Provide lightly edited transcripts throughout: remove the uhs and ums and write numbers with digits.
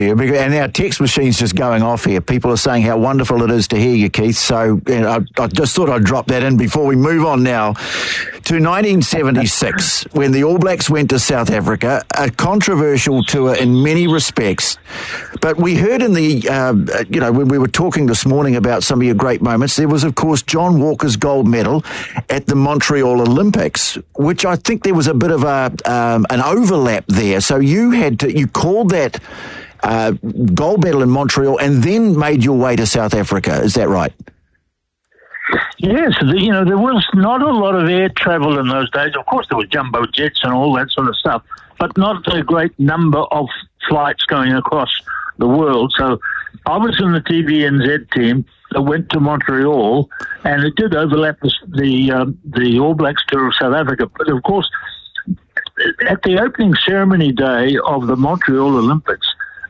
Yeah, and our text machine's just going off here. People are saying how wonderful it is to hear you, Keith. So I just thought I'd drop that in before we move on now to 1976, when the All Blacks went to South Africa, a controversial tour in many respects. But we heard in the, when we were talking this morning about some of your great moments, there was, of course, John Walker's gold medal at the Montreal Olympics, which I think there was a bit of an overlap there. So you called that gold medal in Montreal and then made your way to South Africa. Is that right? Yes, there was not a lot of air travel in those days. Of course, there was jumbo jets and all that sort of stuff, but not a great number of flights going across the world. So I was in the TVNZ team that went to Montreal, and it did overlap the All Blacks tour of South Africa. But of course, at the opening ceremony day of the Montreal Olympics,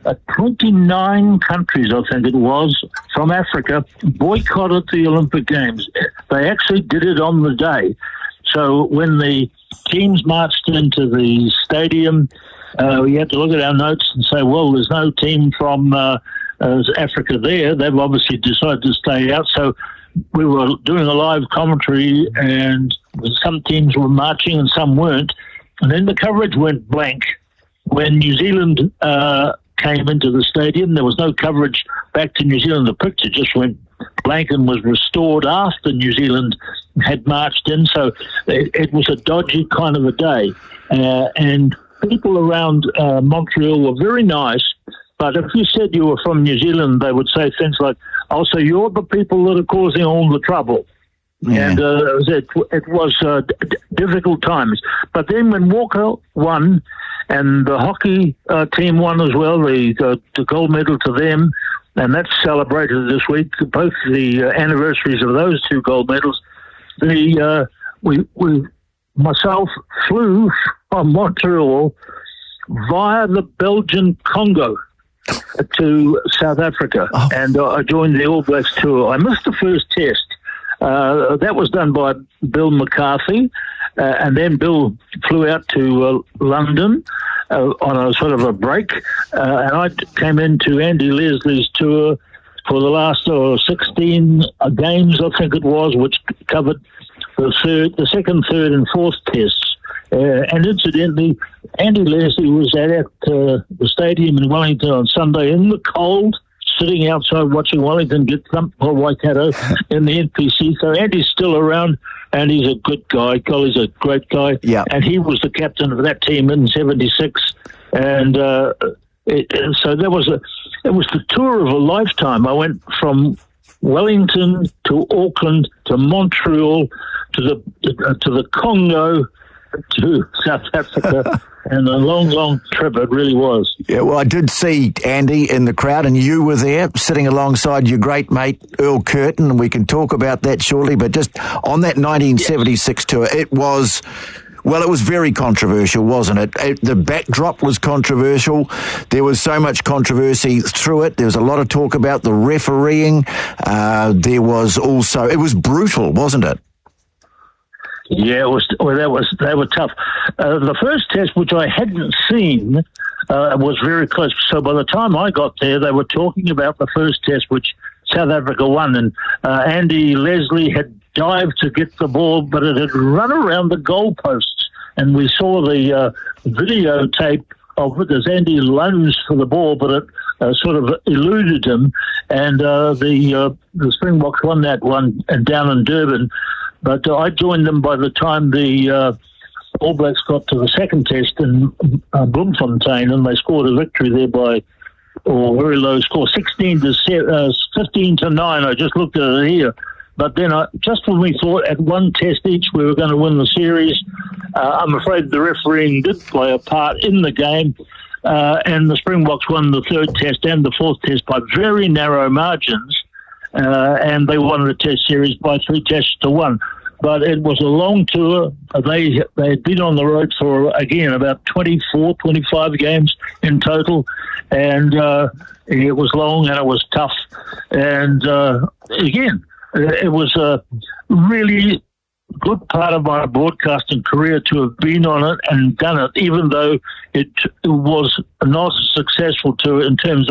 29 countries, I think it was, from Africa boycotted the Olympic Games. They actually did it on the day. So when the teams marched into the stadium, we had to look at our notes and say, well, there's no team from Africa there. They've obviously decided to stay out. So we were doing a live commentary, and some teams were marching and some weren't. And then the coverage went blank when New Zealand came into the stadium. There was no coverage back to New Zealand. The picture just went blank and was restored after New Zealand had marched in. So it was a dodgy kind of a day. And people around Montreal were very nice. But if you said you were from New Zealand, they would say things like, oh, so you're the people that are causing all the trouble. Yeah. And it was difficult times. But then when Walker won, and the hockey team won as well, the gold medal to them, and that's celebrated this week, both the anniversaries of those two gold medals. Myself flew from Montreal via the Belgian Congo to South Africa, and I joined the All Blacks tour. I missed the first test. That was done by Bill McCarthy, and then Bill flew out to London on a sort of a break, and I came into Andy Leslie's tour for the last 16 games, I think it was, which covered the second, third, and fourth tests. And incidentally, Andy Leslie was at the stadium in Wellington on Sunday in the cold, sitting outside watching Wellington get thumped by Waikato in the NPC. So Andy's still around, and he's a good guy. Golly's a great guy. Yeah. And he was the captain of that team in '76. And so it was the tour of a lifetime. I went from Wellington to Auckland to Montreal to the Congo to South Africa. And a long, long trip it really was. Yeah, well, I did see Andy in the crowd, and you were there sitting alongside your great mate, Earl Curtin, and we can talk about that shortly. But just on that 1976 tour, it was very controversial, wasn't it? The backdrop was controversial. There was so much controversy through it. There was a lot of talk about the refereeing. There was also, it was brutal, wasn't it? Yeah, they were tough. The first test, which I hadn't seen, was very close. So by the time I got there, they were talking about the first test, which South Africa won, and Andy Leslie had dived to get the ball, but it had run around the goalposts, and we saw the videotape of it as Andy lunged for the ball, but it sort of eluded him, and the Springboks won that one down in Durban. But I joined them by the time the All Blacks got to the second test in Bloemfontein, and they scored a victory there by a very low score, 15 to 9. I just looked at it here. But then just when we thought at one test each we were going to win the series, I'm afraid the refereeing did play a part in the game, and the Springboks won the third test and the fourth test by very narrow margins. And they won the test series by 3 tests to 1. But it was a long tour. They had been on the road for, again, about 24, 25 games in total. And it was long and it was tough. And again, it was really good part of my broadcasting career to have been on it and done it, even though it was not a successful tour in terms